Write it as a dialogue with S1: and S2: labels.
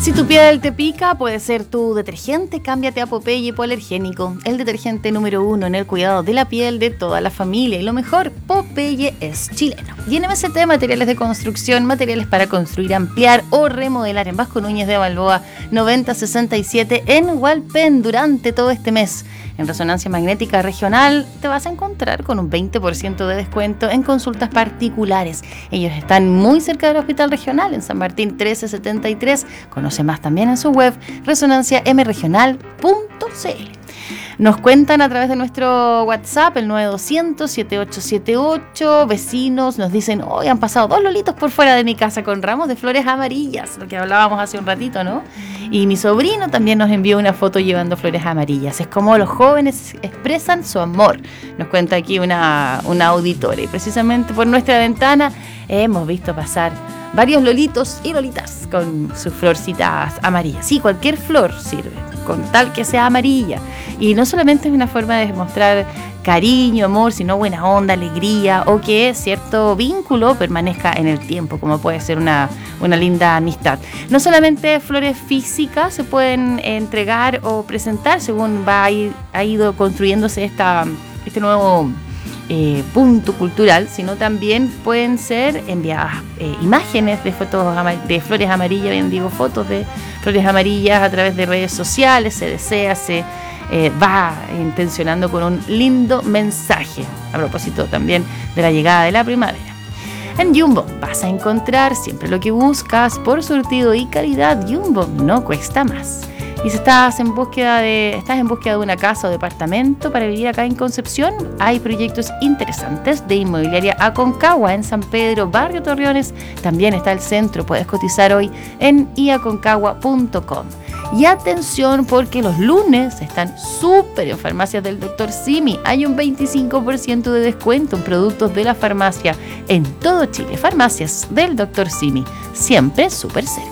S1: Si tu piel te pica, puede ser tu detergente. Cámbiate a Popeye Hipoalergénico, el detergente número 1 en el cuidado de la piel de toda la familia. Y lo mejor, Popeye es chileno. Y en MST, materiales de construcción, materiales para construir, ampliar o remodelar en Vasco Núñez de Balboa 9067 en Hualpén durante todo este mes. En Resonancia Magnética Regional te vas a encontrar con un 20% de descuento en consultas particulares. Ellos están muy cerca del Hospital Regional en San Martín 1373. Conoce más también en su web resonanciamregional.cl. Nos cuentan a través de nuestro WhatsApp, el 9200-7878, vecinos nos dicen, hoy han pasado 2 lolitos por fuera de mi casa con ramos de flores amarillas, lo que hablábamos hace un ratito, ¿no? Y mi sobrino también nos envió una foto llevando flores amarillas. Es como los jóvenes expresan su amor, nos cuenta aquí una auditora. Y precisamente por nuestra ventana hemos visto pasar varios lolitos y lolitas con sus florcitas amarillas. Sí, cualquier flor sirve, con tal que sea amarilla. Y no solamente es una forma de demostrar cariño, amor, sino buena onda, alegría, o que cierto vínculo permanezca en el tiempo, como puede ser una linda amistad. No solamente flores físicas se pueden entregar o presentar según ha ido construyéndose este nuevo punto cultural, sino también pueden ser enviadas imágenes de flores amarillas, bien digo, fotos de flores amarillas a través de redes sociales. Se desea, se va intencionando con un lindo mensaje a propósito también de la llegada de la primavera. En Jumbo vas a encontrar siempre lo que buscas por surtido y calidad. Jumbo no cuesta más. Y si estás en búsqueda de una casa o departamento para vivir acá en Concepción, hay proyectos interesantes de Inmobiliaria Aconcagua en San Pedro, Barrio Torreones. También está el centro, puedes cotizar hoy en iaconcagua.com. Y atención, porque los lunes están súper en Farmacias del Dr. Simi. Hay un 25% de descuento en productos de la farmacia en todo Chile. Farmacias del Dr. Simi, siempre súper cerca.